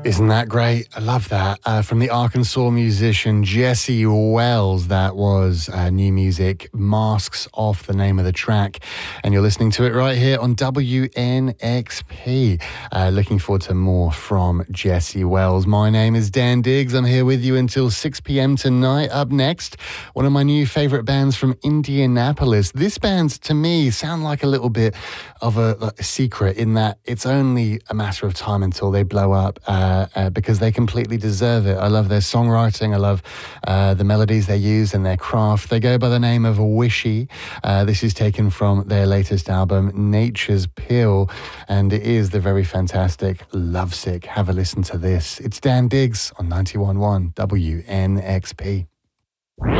Isn't that great? I love that. From the Arkansas musician Jesse Wells, that was new music, Masks Off, the name of the track. And you're listening to it right here on WNXP. Looking forward to more from Jesse Wells. My name is Dan Diggs. I'm here with you until 6 p.m. tonight. Up next, one of my new favorite bands from Indianapolis. This band, to me, sound like a little bit of a secret in that it's only a matter of time until they blow up. Because they completely deserve it. I love their songwriting. I love the melodies they use and their craft. They go by the name of Wishy. This is taken from their latest album, Nature's Pill, and it is the very fantastic Lovesick. Have a listen to this. It's Dan Diggs on 91.1 WNXP.